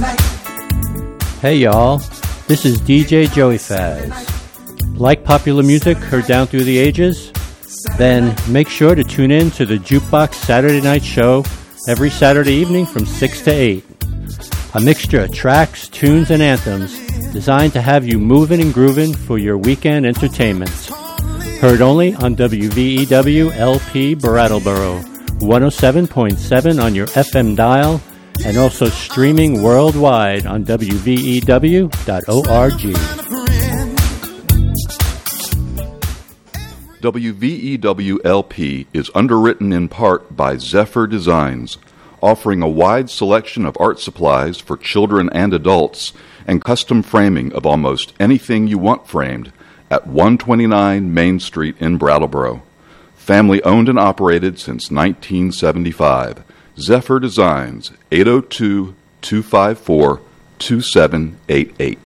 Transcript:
Hey y'all, this is DJ Joey Faz. Like popular music heard down through the ages? Then make sure to tune in to the Jukebox Saturday Night Show every Saturday evening from 6 to 8. A mixture of tracks, tunes, and anthems designed to have you moving and grooving for your weekend entertainment. Heard only on WVEW LP Brattleboro, 107.7 on your FM dial, and also streaming worldwide on WVEW.org. WVEW-LP is underwritten in part by Zephyr Designs, offering a wide selection of art supplies for children and adults and custom framing of almost anything you want framed at 129 Main Street in Brattleboro. Family owned and operated since 1975. Zephyr Designs, 802-254-2788.